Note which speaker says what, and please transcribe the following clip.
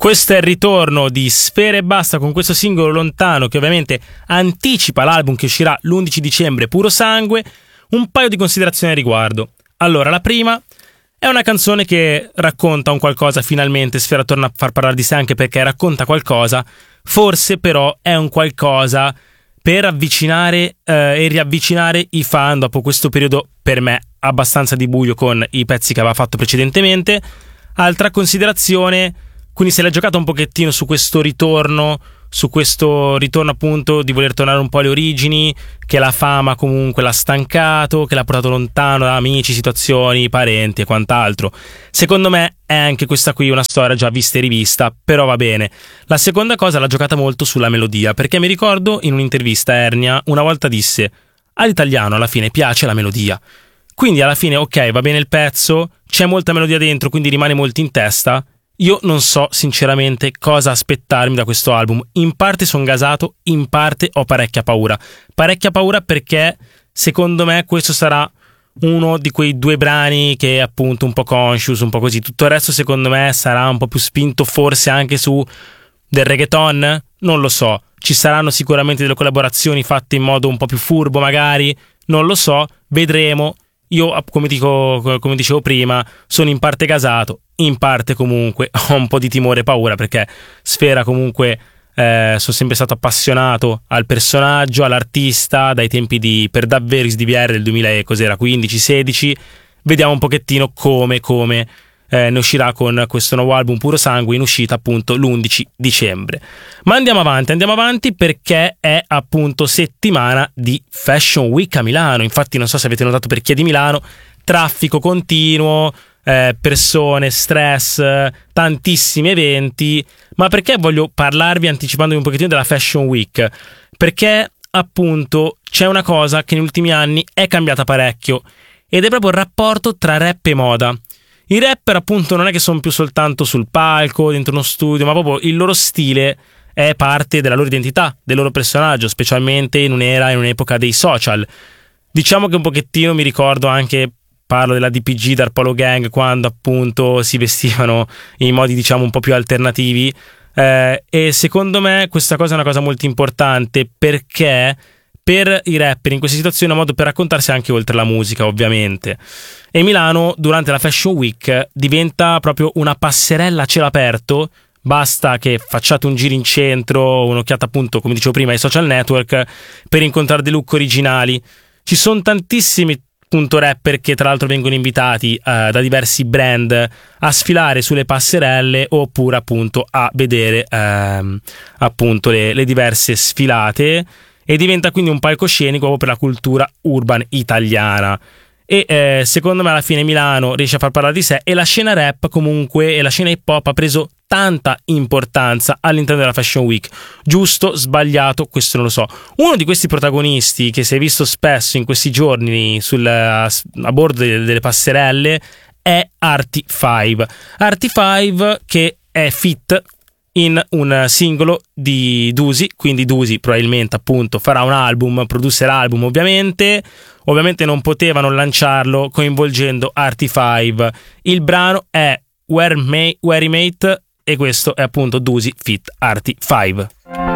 Speaker 1: Questo è il ritorno di Sfera Ebbasta con questo singolo Lontano, che ovviamente anticipa l'album che uscirà l'11 dicembre, Puro Sangue. Un paio di considerazioni a riguardo. Allora, la prima è una canzone che racconta un qualcosa, finalmente Sfera torna a far parlare di sé anche perché racconta qualcosa, forse però è un qualcosa per avvicinare e riavvicinare i fan dopo questo periodo per me abbastanza di buio con i pezzi che aveva fatto precedentemente. Altra considerazione, quindi se l'è giocata un pochettino su questo ritorno appunto di voler tornare un po' alle origini, che la fama comunque l'ha stancato, che l'ha portato lontano da amici, situazioni, parenti e quant'altro. Secondo me è anche questa qui una storia già vista e rivista, però va bene. La seconda cosa l'ha giocata molto sulla melodia, perché mi ricordo in un'intervista Ernia una volta disse: all'italiano alla fine piace la melodia, quindi alla fine ok, va bene il pezzo, c'è molta melodia dentro, quindi rimane molto in testa. Io non so sinceramente cosa aspettarmi da questo album. In parte sono gasato, in parte ho parecchia paura. Parecchia paura perché secondo me questo sarà uno di quei due brani che è appunto un po' conscious, un po' così. Tutto il resto secondo me sarà un po' più spinto, forse anche su del reggaeton, non lo so. Ci saranno sicuramente delle collaborazioni fatte in modo un po' più furbo magari, non lo so, vedremo. Io, come dicevo prima, sono in parte gasato, in parte comunque ho un po' di timore e paura, perché Sfera comunque sono sempre stato appassionato al personaggio, all'artista, dai tempi di Per davvero SDVR del 2015-16. Vediamo un pochettino come ne uscirà con questo nuovo album Puro Sangue, in uscita appunto l'11 dicembre. Ma andiamo avanti perché è appunto settimana di Fashion Week a Milano. Infatti non so se avete notato, per chi è di Milano, traffico continuo, persone, stress, tantissimi eventi. Ma perché voglio parlarvi anticipandovi un pochettino della Fashion Week? Perché appunto c'è una cosa che negli ultimi anni è cambiata parecchio, ed è proprio il rapporto tra rap e moda. I rapper appunto non è che sono più soltanto sul palco, dentro uno studio, ma proprio il loro stile è parte della loro identità, del loro personaggio, specialmente in un'epoca dei social. Diciamo che un pochettino mi ricordo anche, parlo della DPG, Darpolo Gang, quando appunto si vestivano in modi diciamo un po' più alternativi, e secondo me questa cosa è una cosa molto importante, perché per i rapper in queste situazioni è un modo per raccontarsi anche oltre la musica, ovviamente. E Milano durante la Fashion Week diventa proprio una passerella a cielo aperto. Basta che facciate un giro in centro, un'occhiata appunto, come dicevo prima, ai social network, per incontrare dei look originali. Ci sono tantissimi appunto rapper che tra l'altro vengono invitati da diversi brand a sfilare sulle passerelle, oppure appunto a vedere appunto le diverse sfilate, e diventa quindi un palcoscenico proprio per la cultura urban italiana. E secondo me alla fine Milano riesce a far parlare di sé, e la scena rap comunque e la scena hip hop ha preso tanta importanza all'interno della Fashion Week. Giusto, sbagliato, questo non lo so. Uno di questi protagonisti che si è visto spesso in questi giorni a bordo delle passerelle è Arty5. Arty5 che è feat in un singolo di Dusi, quindi Dusi probabilmente appunto farà un album, producerà album ovviamente non potevano lanciarlo coinvolgendo Arty5. Il brano è Where He Mate, e questo è appunto Dusi feat Arty5.